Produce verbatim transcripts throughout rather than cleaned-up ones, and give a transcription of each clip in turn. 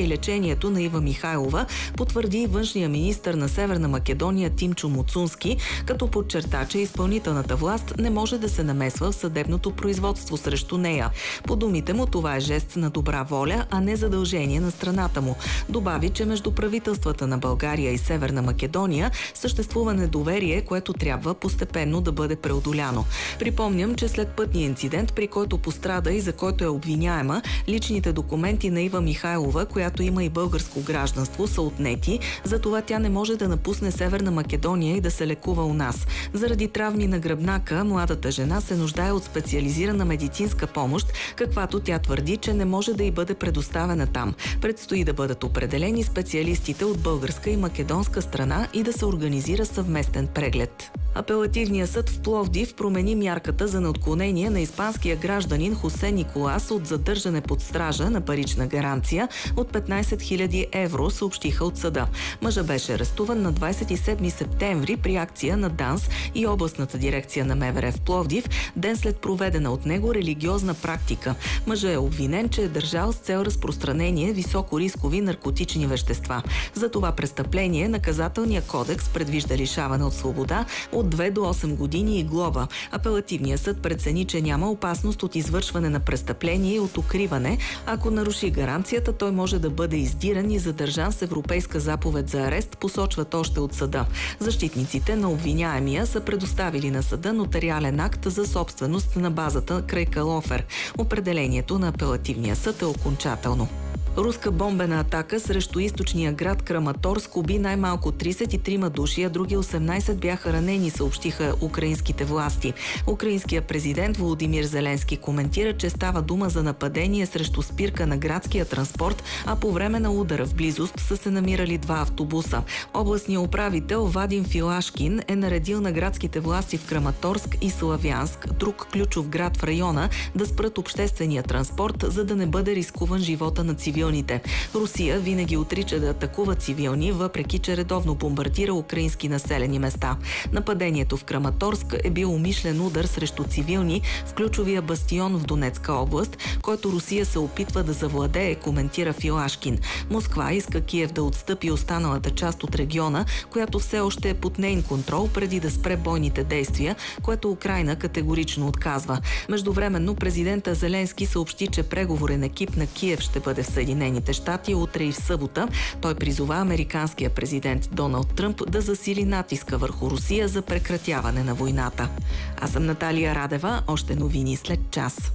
и лечението на Ива Михайлова, потвърди външния министър на Северна Македония Тимчо Муцунски, като подчерта, че изпълнителната власт не може да се намесва в съдебното производство срещу нея. По думите му, това е жест на добра воля, а не задължение на страната му. Добави, че между правителствата на България и Северна Македония съществува недоверие, което трябва постепенно да бъде преодоляно. Припомням, че след пътния инцидент, при който пострада и за който е обвиняема, личните документи на Ива Михайлова, която има и българско гражданство, са отнети, затова тя не може да напусне Северна Македония и да се лекува у нас. Заради травми на гръбнака, младата жена се нуждае от специализирана медицинска помощ, каквато тя твърди, че не може да й бъде предоставена там. Предстои да бъдат определени специалистите от българска и македонска страна и да се организира съвместен преглед. Апелативният съд в Пловдив промени мярката за неотклонение на испанския гражданин Хосе Николас от задържане под стража на парична гаранция от петнайсет хиляди евро, съобщиха от съда. Мъжът беше арестуван на двайсет и седми септември при акция на ДАНС и областната дирекция на МВР в Пловдив, ден след проведена от него религиозна практика. Мъжът е обвинен, че е държал с цел разпространение високорискови наркотични вещества. За това престъпление наказателният кодекс предвижда лишаване от свобода от две до осем години и глоба. Апелативният съд прецени, че няма опасност от извършване на престъпление и от укриване. Ако наруши гаранцията, той може да бъде издиран и задържан с европейска заповед за арест, посочват още от съда. Защитниците на обвиняемия са предоставили на съда нотариален акт за собственост на базата край Калофер. Определението на апелативния съд е окончателно. Руска бомбена атака срещу източния град Краматорск уби най-малко трийсет и трима души, а други осемнайсет бяха ранени, съобщиха украинските власти. Украинският президент Володимир Зеленски коментира, че става дума за нападение срещу спирка на градския транспорт, а по време на удара в близост са се намирали два автобуса. Областният управител Вадим Филашкин е наредил на градските власти в Краматорск и Славянск, друг ключов град в района, да спрат обществения транспорт, за да не бъде рискуван живота на цивилните. Русия винаги отрича да атакува цивилни, въпреки че редовно бомбардира украински населени места. Нападението в Краматорск е бил умишлен удар срещу цивилни в ключовия бастион в Донецка област, който Русия се опитва да завладее, коментира Филашкин. Москва иска Киев да отстъпи останалата част от региона, която все още е под нейн контрол, преди да спре бойните действия, което Украйна категорично отказва. Междувременно президента Зеленски съобщи, че преговорен екип на Киев ще бъде в Съединените щати утре и в събота. Той призова американския президент Доналд Тръмп да засили натиска върху Русия за прекратяване на войната. Аз съм Наталия Радева, още новини след час.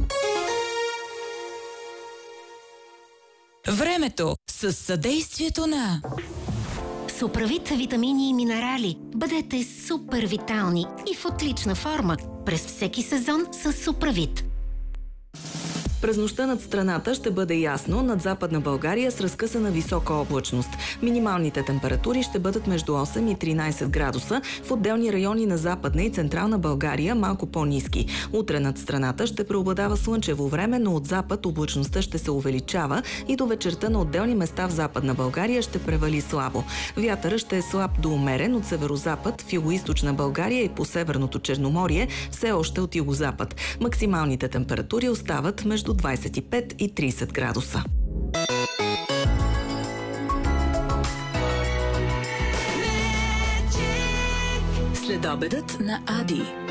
Времето с съдействието на Суправит витамини и минерали. Бъдете супер витални и в отлична форма през всеки сезон с Суправит. През нощта над страната ще бъде ясно, над Западна България с разкъсана висока облачност. Минималните температури ще бъдат между осем и тринайсет градуса, в отделни райони на Западна и Централна България малко по-ниски. Утре над страната ще преобладава слънчево време, но от запад облачността ще се увеличава и до вечерта на отделни места в Западна България ще превали слабо. Вятъра ще е слаб до умерен от северозапад, в югоизточна България и по Северното Черноморие, все още от югозапад. Максималните температури остават между двайсет и пет и трийсет градуса. Следобедът на Ади.